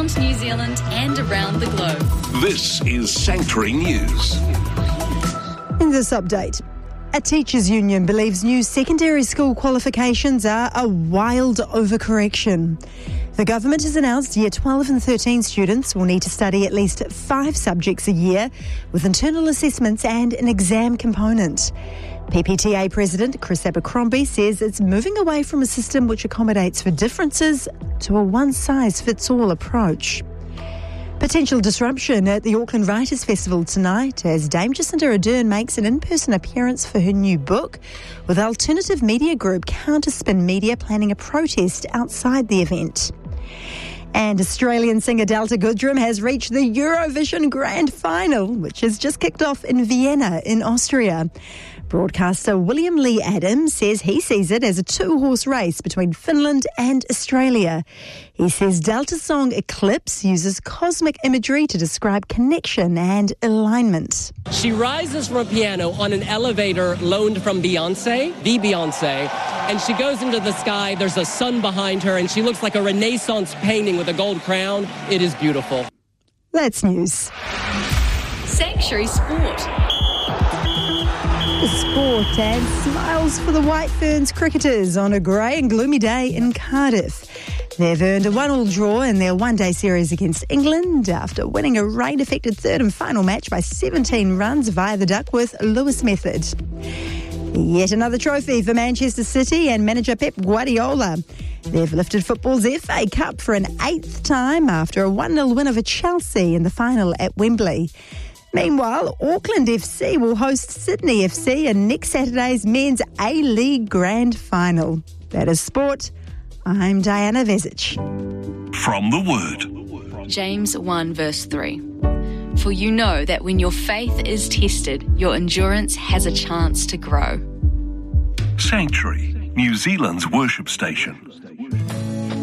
around New Zealand and around the globe. This is Sanctuary News. In this update, a teachers' union believes new secondary school qualifications are a wild overcorrection. The government has announced Year 12 and 13 students will need to study at least 5 subjects a year, with internal assessments and an exam component. PPTA President Chris Abercrombie says it's moving away from a system which accommodates for differences to a one-size-fits-all approach. Potential disruption at the Auckland Writers' Festival tonight as Dame Jacinda Ardern makes an in-person appearance for her new book, with alternative media group Counterspin Media planning a protest outside the event. And Australian singer Delta Goodrem has reached the Eurovision Grand Final, which has just kicked off in Vienna in Austria. Broadcaster William Lee Adams says he sees it as a 2-horse race between Finland and Australia. He says Delta's song Eclipse uses cosmic imagery to describe connection and alignment. She rises from a piano on an elevator loaned from Beyonce, the Beyonce, and she goes into the sky. There's a sun behind her, and she looks like a Renaissance painting with a gold crown. It is beautiful. That's news. Sanctuary Sport. Sport and smiles for the White Ferns cricketers on a grey and gloomy day in Cardiff. They've earned a 1-1 draw in their one-day series against England after winning a rain-affected third and final match by 17 runs via the Duckworth Lewis method. Yet another trophy for Manchester City and manager Pep Guardiola. They've lifted football's FA Cup for an 8th time after a 1-0 win over Chelsea in the final at Wembley. Meanwhile, Auckland FC will host Sydney FC in next Saturday's Men's A-League Grand Final. That is sport. I'm Diana Vezic. From the Word. James 1 verse 3. For you know that when your faith is tested, your endurance has a chance to grow. Sanctuary, New Zealand's worship station.